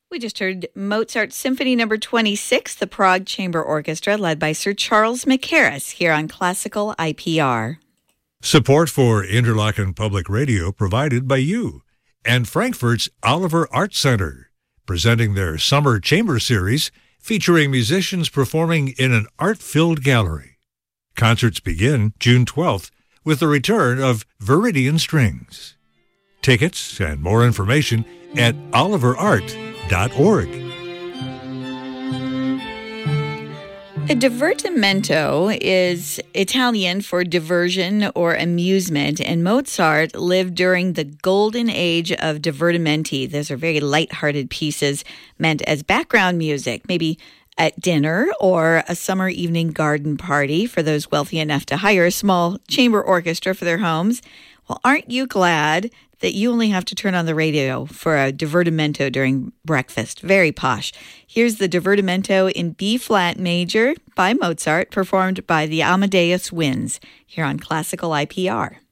We just heard Mozart Symphony No. 26, the Prague Chamber Orchestra, led by Sir Charles Mackerras, here on Classical IPR. Support for Interlaken Public Radio provided by you and Frankfurt's Oliver Art Center, presenting their Summer Chamber Series featuring musicians performing in an art-filled gallery. Concerts begin June 12th with the return of Viridian Strings. Tickets and more information at oliverart.org. A divertimento is Italian for diversion or amusement, and Mozart lived during the golden age of divertimenti. Those are very lighthearted pieces meant as background music, maybe at dinner or a summer evening garden party for those wealthy enough to hire a small chamber orchestra for their homes. Well, aren't you glad that you only have to turn on the radio for a divertimento during breakfast? Very posh. Here's the divertimento in B-flat major by Mozart, performed by the Amadeus Winds, here on Classical IPR.